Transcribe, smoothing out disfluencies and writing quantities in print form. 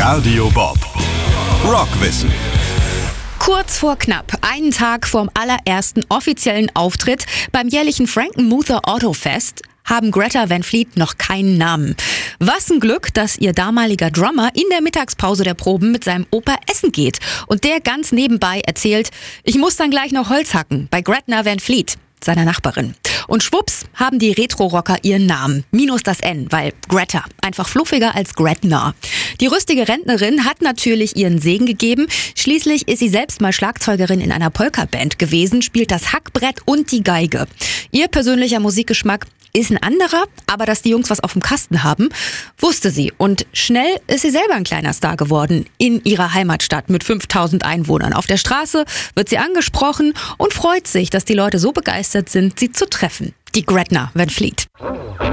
Radio Bob. Rockwissen. Kurz vor knapp, einen Tag vorm allerersten offiziellen Auftritt beim jährlichen Frankenmuth Autofest, haben Greta Van Fleet noch keinen Namen. Was ein Glück, dass ihr damaliger Drummer in der Mittagspause der Proben mit seinem Opa essen geht und der ganz nebenbei erzählt, ich muss dann gleich noch Holz hacken bei Gretna Van Fleet, seiner Nachbarin. Und schwupps haben die Retro-Rocker ihren Namen, minus das N, weil Greta, einfach fluffiger als Gretna. Die rüstige Rentnerin hat natürlich ihren Segen gegeben. Schließlich ist sie selbst mal Schlagzeugerin in einer Polka-Band gewesen, spielt das Hackbrett und die Geige. Ihr persönlicher Musikgeschmack ist ein anderer, aber dass die Jungs was auf dem Kasten haben, wusste sie. Und schnell ist sie selber ein kleiner Star geworden in ihrer Heimatstadt mit 5000 Einwohnern. Auf der Straße wird sie angesprochen und freut sich, dass die Leute so begeistert sind, sie zu treffen. Die Gretna Van Fleet.